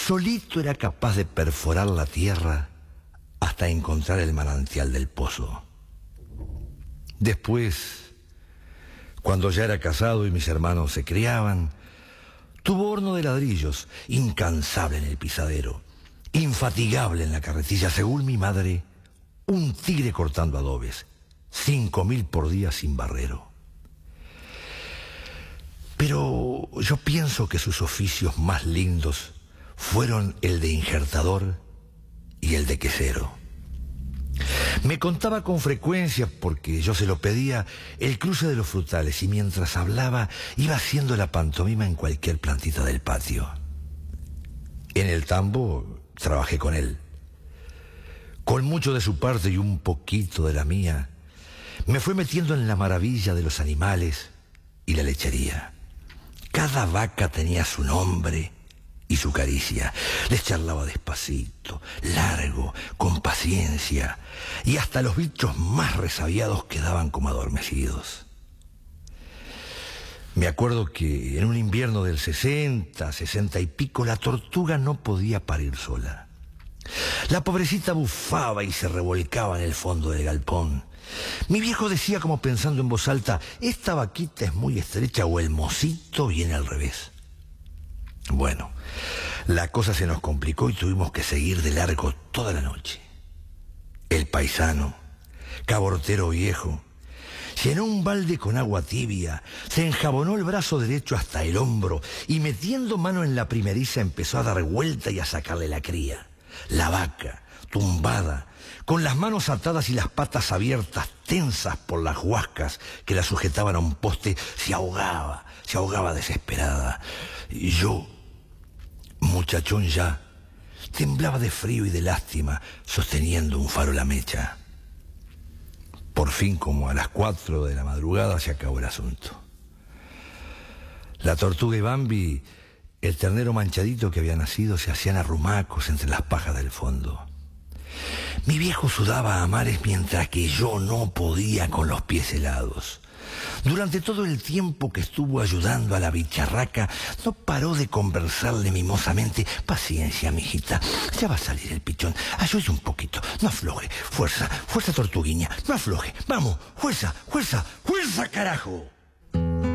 solito era capaz de perforar la tierra hasta encontrar el manantial del pozo. Después, cuando ya era casado y mis hermanos se criaban, tuvo horno de ladrillos, incansable en el pisadero, infatigable en la carretilla, según mi madre, un tigre cortando adobes, 5.000 por día sin barrero. Pero yo pienso que sus oficios más lindos fueron el de injertador y el de quesero. Me contaba con frecuencia, porque yo se lo pedía, el cruce de los frutales, y mientras hablaba iba haciendo la pantomima en cualquier plantita del patio. En el tambo trabajé con él. Con mucho de su parte y un poquito de la mía, me fue metiendo en la maravilla de los animales y la lechería. Cada vaca tenía su nombre y su caricia. Les charlaba despacito, largo, con paciencia, y hasta los bichos más resabiados quedaban como adormecidos. Me acuerdo que en un invierno del 60 y pico, la tortuga no podía parir sola. La pobrecita bufaba y se revolcaba en el fondo del galpón. Mi viejo decía, como pensando en voz alta, esta vaquita es muy estrecha o el mocito viene al revés. Bueno, la cosa se nos complicó y tuvimos que seguir de largo toda la noche. El paisano, cabortero viejo, llenó un balde con agua tibia, se enjabonó el brazo derecho hasta el hombro y, metiendo mano en la primeriza, empezó a dar vuelta y a sacarle la cría. La vaca, tumbada, con las manos atadas y las patas abiertas, tensas por las huascas que la sujetaban a un poste, se ahogaba desesperada. Y yo, muchachón ya, temblaba de frío y de lástima, sosteniendo un faro a la mecha. Por fin, como a las 4 de la madrugada, se acabó el asunto. La tortuga y Bambi, el ternero manchadito que había nacido, se hacían arrumacos entre las pajas del fondo. Mi viejo sudaba a mares mientras que yo no podía con los pies helados. Durante todo el tiempo que estuvo ayudando a la bicharraca, no paró de conversarle mimosamente: paciencia, mijita, ya va a salir el pichón, ayude un poquito, no afloje, fuerza, fuerza tortuguiña, no afloje, vamos, fuerza, fuerza, fuerza, carajo.